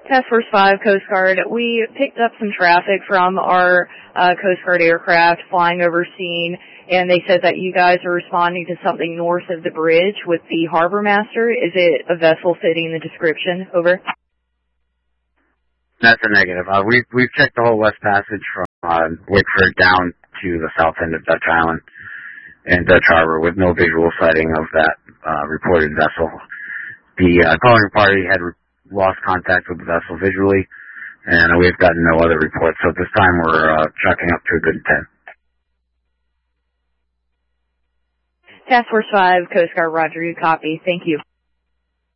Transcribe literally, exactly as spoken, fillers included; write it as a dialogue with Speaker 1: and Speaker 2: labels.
Speaker 1: Task Force five, Coast Guard. We picked up some traffic from our uh, Coast Guard aircraft flying over scene, and they said that you guys are responding to something north of the bridge with the harbor master. Is it a vessel fitting the description? Over.
Speaker 2: That's a negative. Uh, we've, we've checked the whole West Passage from uh, Wickford down to the south end of Dutch Island and Dutch Harbor with no visual sighting of that uh, reported vessel. The uh, calling party had re- lost contact with the vessel visually, and uh, we've gotten no other reports. So at this time, we're uh, chalking up to a good intent.
Speaker 1: Task Force five, Coast Guard, roger, you copy. Thank you.